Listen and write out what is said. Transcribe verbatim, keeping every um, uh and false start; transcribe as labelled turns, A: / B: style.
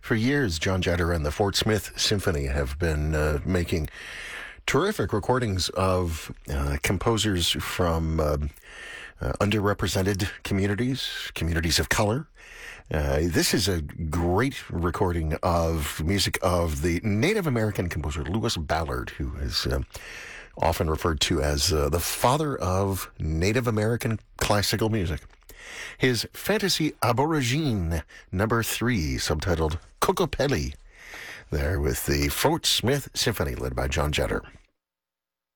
A: For years, John Jetter and the Fort Smith Symphony have been uh, making terrific recordings of uh, composers from uh, uh, underrepresented communities, communities of color. Uh, this is a great recording of music of the Native American composer Lewis Ballard, who is uh, often referred to as uh, the father of Native American classical music. His Fantasy Aborigine number three, subtitled Kokopelli, there with the Fort Smith Symphony led by John Jetter.